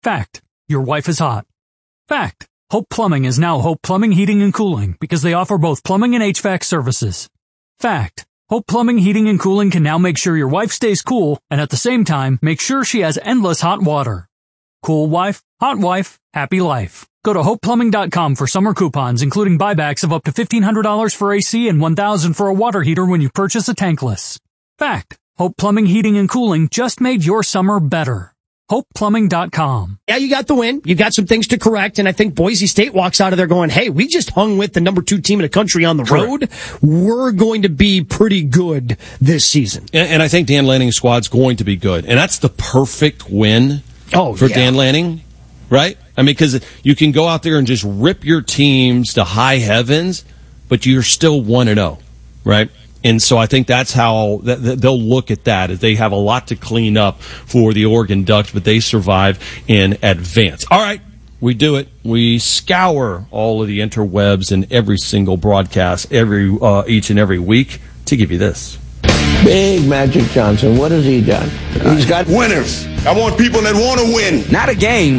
Fact. Your wife is hot. Fact. Hope Plumbing is now Hope Plumbing, Heating, and Cooling because they offer both plumbing and HVAC services. Fact. Hope Plumbing, Heating, and Cooling can now make sure your wife stays cool and at the same time make sure she has endless hot water. Cool wife, hot wife, happy life. Go to hopeplumbing.com for summer coupons, including buybacks of up to $1,500 for AC and $1,000 for a water heater when you purchase a tankless. Fact. Hope Plumbing, Heating, and Cooling just made your summer better. hopeplumbing.com. Yeah, you got the win. You got some things to correct, and I think Boise State walks out of there going, hey, we just hung with the number 2 team in the country on the road. We're going to be pretty good this season. And I think Dan Lanning's squad's going to be good. And that's the perfect win for Dan Lanning, right? I mean, because you can go out there and just rip your teams to high heavens, but you're still 1-0, right? And so I think that's how they'll look at that, as they have a lot to clean up for the Oregon Ducks, but they survive in advance. All right, we do it. We scour all of the interwebs and every single broadcast each and every week to give you this. Big Magic Johnson, what has he done? He's got winners. I want people that want to win. Not a game.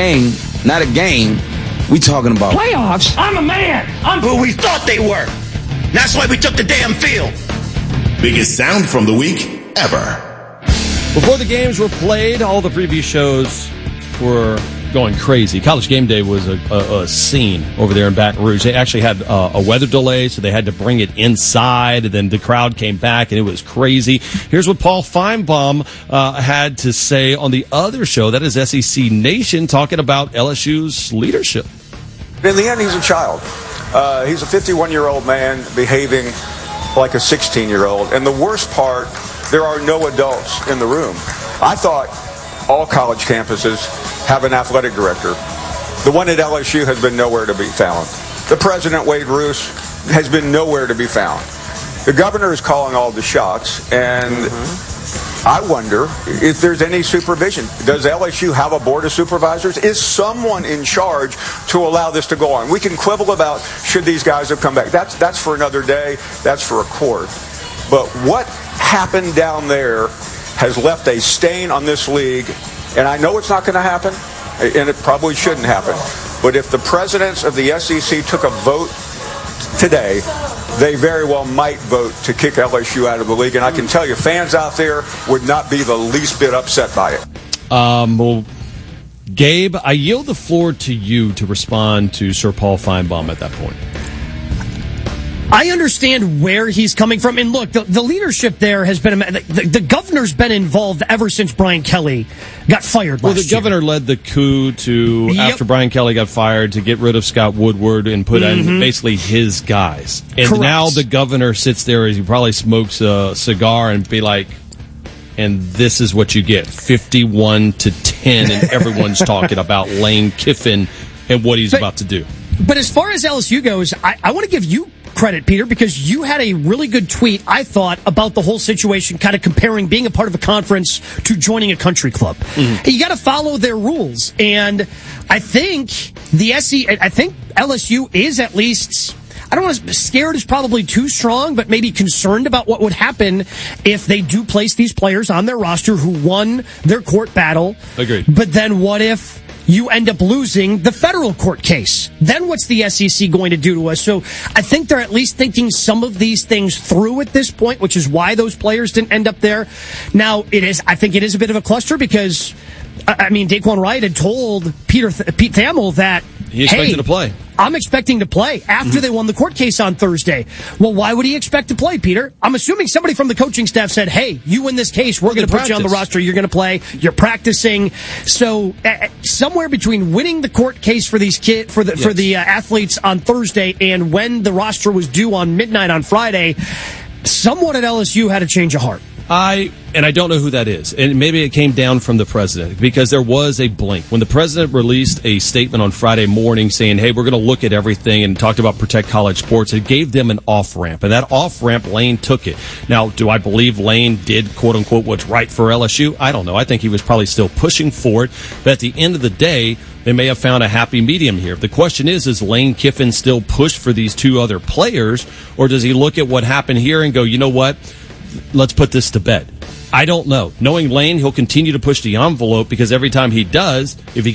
We talking about playoffs. I'm a man. I'm who we thought they were. That's why we took the damn field. Biggest sound from the week ever. Before the games were played, all the previous shows were going crazy. College Game Day was a scene over there in Baton Rouge. They actually had a weather delay, so they had to bring it inside, and then the crowd came back, and it was crazy. Here's what Paul Feinbaum had to say on the other show, that is SEC Nation, talking about LSU's leadership. In the end, he's a child. He's a 51-year-old man behaving like a 16-year-old. And the worst part, there are no adults in the room. I thought all college campuses have an athletic director. The one at LSU has been nowhere to be found. The president, Wade Roos, has been nowhere to be found. The governor is calling all the shots, and I wonder if there's any supervision. Does LSU have a board of supervisors? Is someone in charge to allow this to go on? We can quibble about should these guys have come back. That's for another day. That's for a court. But what happened down there has left a stain on this league, and I know it's not going to happen, and it probably shouldn't happen. But if the presidents of the SEC took a vote today, they very well might vote to kick LSU out of the league. And I can tell you, fans out there would not be the least bit upset by it. Well, Gabe, I yield the floor to you to respond to Sir Paul Feinbaum at that point. I understand where he's coming from. And look, the leadership there has been, the governor's been involved ever since Brian Kelly got fired last year. Well, the governor led the coup after Brian Kelly got fired, to get rid of Scott Woodward and put in basically his guys. And Correct. Now the governor sits there as he probably smokes a cigar and be like, and this is what you get, 51-10, and everyone's talking about Lane Kiffin and what he's about to do. But as far as LSU goes, I want to give you credit, Peter, because you had a really good tweet, I thought, about the whole situation, kind of comparing being a part of a conference to joining a country club. You got to follow their rules, and I think LSU is at least, I don't want to, scared is probably too strong, but maybe concerned about what would happen if they do place these players on their roster who won their court battle. Agreed. But then what if you end up losing the federal court case? Then what's the SEC going to do to us? So I think they're at least thinking some of these things through at this point, which is why those players didn't end up there. Now, I think it is a bit of a cluster because, I mean, Daquan Wright had told Pete Thamel that, he expected to play. I'm expecting to play after they won the court case on Thursday. Well, why would he expect to play, Peter? I'm assuming somebody from the coaching staff said, hey, you win this case, we're going to put you on the roster, you're going to play, you're practicing. So somewhere between winning the court case for these for the athletes on Thursday and when the roster was due on midnight on Friday, someone at LSU had a change of heart. I don't know who that is. And maybe it came down from the president, because there was a blink. When the president released a statement on Friday morning saying, hey, we're going to look at everything, and talked about Protect College Sports, it gave them an off-ramp. And that off-ramp, Lane took it. Now, do I believe Lane did, quote-unquote, what's right for LSU? I don't know. I think he was probably still pushing for it. But at the end of the day, they may have found a happy medium here. The question is Lane Kiffin still push for these two other players, or does he look at what happened here and go, you know what? Let's put this to bed. I don't know. Knowing Lane, he'll continue to push the envelope, because every time he does, if he